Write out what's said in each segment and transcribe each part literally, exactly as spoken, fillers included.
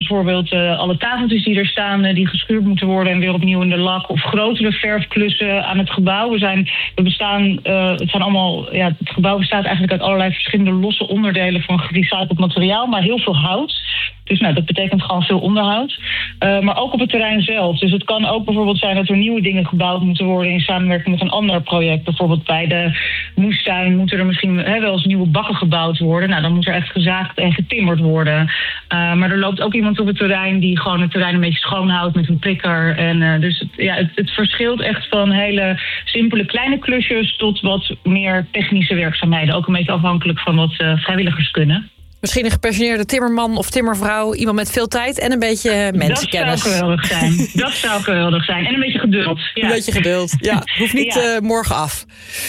bijvoorbeeld uh, alle tafeltjes die er staan, uh, die geschuurd moeten worden en weer opnieuw in de lak. Of grotere verfklussen aan het gebouw. We zijn, we bestaan, uh, het zijn allemaal, ja, het gebouw bestaat eigenlijk uit allerlei verschillende losse onderdelen van gerecycled materiaal, maar heel veel hout. Dus nou, dat betekent gewoon veel onderhoud. Uh, maar ook op het terrein zelf. Dus het kan ook bijvoorbeeld zijn dat er nieuwe dingen gebouwd moeten worden in samenwerking met een ander project. Bijvoorbeeld bij de moestuin moeten er misschien he, wel eens nieuwe bakken gebouwd worden. Nou, dan moet er echt gezaagd en getimmerd worden. Uh, maar er loopt ook iemand op het terrein die gewoon het terrein een beetje schoonhoudt met een prikker. En uh, dus het, ja, het, het verschilt echt van hele simpele kleine klusjes tot wat meer technische werkzaamheden. Ook een beetje afhankelijk van wat uh, vrijwilligers kunnen. Misschien een gepensioneerde timmerman of timmervrouw. Iemand met veel tijd en een beetje mensenkennis. Dat zou geweldig zijn. Dat zou geweldig zijn. En een beetje geduld. Ja. Een beetje geduld, ja. Hoeft niet ja. uh, morgen af.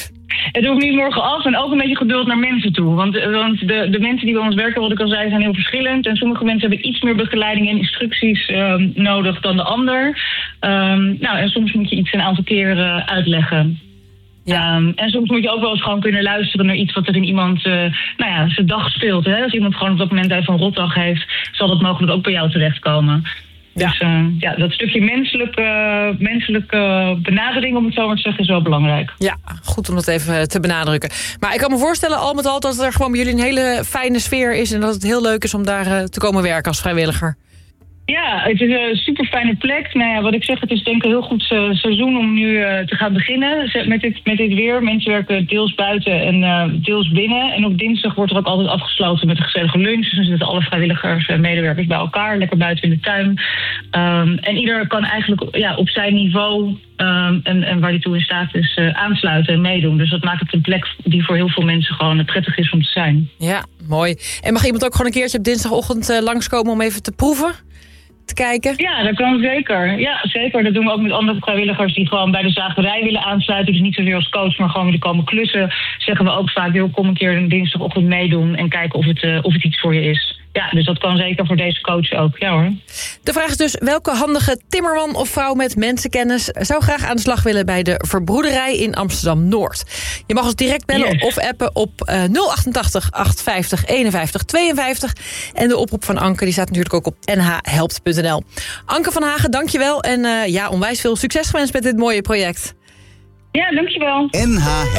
Het hoeft niet morgen af en ook een beetje geduld naar mensen toe. Want, want de, de mensen die bij ons werken, wat ik al zei, zijn heel verschillend. En sommige mensen hebben iets meer begeleiding en instructies um, nodig dan de ander. Um, nou, en soms moet je iets een aantal keren uitleggen. Ja. Um, en soms moet je ook wel eens gewoon kunnen luisteren naar iets wat er in iemand, uh, nou ja, zijn dag speelt. Hè? Als iemand gewoon op dat moment even een rotdag heeft, zal dat mogelijk ook bij jou terechtkomen. Ja. Dus uh, ja, dat stukje menselijke, uh, menselijke benadering, om het zo maar te zeggen, is wel belangrijk. Ja, goed om dat even te benadrukken. Maar ik kan me voorstellen, al met al, dat er gewoon bij jullie een hele fijne sfeer is en dat het heel leuk is om daar uh, te komen werken als vrijwilliger. Ja, het is een super fijne plek. Nou ja, wat ik zeg, het is denk ik een heel goed uh, seizoen om nu uh, te gaan beginnen met dit, met dit weer. Mensen werken deels buiten en uh, deels binnen. En op dinsdag wordt er ook altijd afgesloten met een gezellige lunch. Dus dan zitten alle vrijwilligers en medewerkers bij elkaar, lekker buiten in de tuin. Um, en ieder kan eigenlijk ja, op zijn niveau um, en, en waar hij toe in staat is uh, aansluiten en meedoen. Dus dat maakt het een plek die voor heel veel mensen gewoon prettig is om te zijn. Ja, mooi. En mag iemand ook gewoon een keertje op dinsdagochtend uh, langskomen om even te proeven? Te kijken? Ja, dat kan zeker. Ja, zeker. Dat doen we ook met andere vrijwilligers die gewoon bij de zagerij willen aansluiten. Dus niet zozeer als coach, maar gewoon willen komen klussen. Zeggen we ook vaak, wil kom een keer een dinsdagochtend meedoen en kijken of het, uh, of het iets voor je is. Ja, dus dat kan zeker voor deze coach ook. Ja hoor. De vraag is dus, welke handige timmerman of vrouw met mensenkennis zou graag aan de slag willen bij de Verbroederij in Amsterdam-Noord? Je mag ons direct bellen yes. of appen op uh, nul achtentachtig achthonderdvijftig eenenvijftig tweeënvijftig. En de oproep van Anke die staat natuurlijk ook op n h helpt punt n l. Anke van Hagen, dankjewel. En uh, ja, onwijs veel succes gewenst met dit mooie project. Ja, dankjewel. N H